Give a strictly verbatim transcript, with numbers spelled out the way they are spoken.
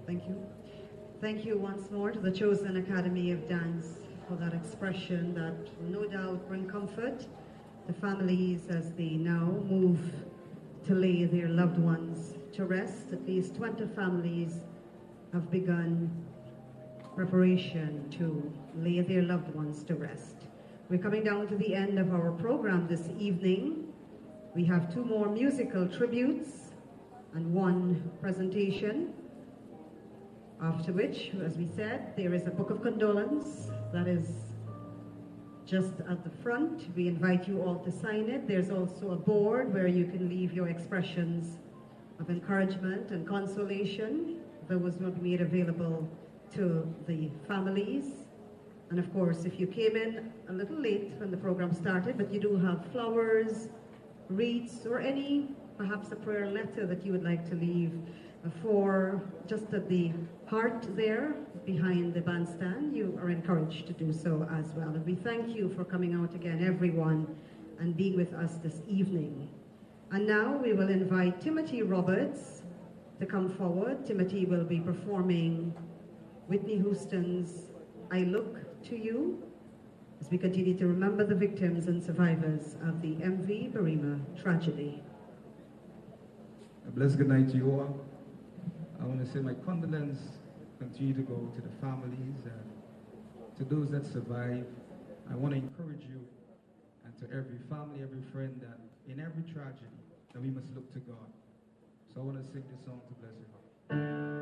Thank you. Thank you once more to the Chosen Academy of Dance for that expression that will no doubt bring comfort to families as they now move to lay their loved ones to rest. At least twenty families have begun preparation to lay their loved ones to rest. We're coming down to the end of our program this evening. We have two more musical tributes and one presentation. After which, as we said, there is a book of condolence that is just at the front. We invite you all to sign it. There's also a board where you can leave your expressions of encouragement and consolation. Those will be made available to the families. And of course, if you came in a little late when the program started, but you do have flowers, wreaths, or any, perhaps a prayer letter that you would like to leave for just at the heart there behind the bandstand, you are encouraged to do so as well. And we thank you for coming out again, everyone, and being with us this evening. And now we will invite Timothy Roberts to come forward. Timothy will be performing Whitney Houston's I Look to You as we continue to remember the victims and survivors of the M V Barima tragedy. A blessed good night to you all. I want to say my condolence continue to go to the families and to those that survive. I want to encourage you and to every family, every friend, that in every tragedy that we must look to God. So I want to sing this song to bless you.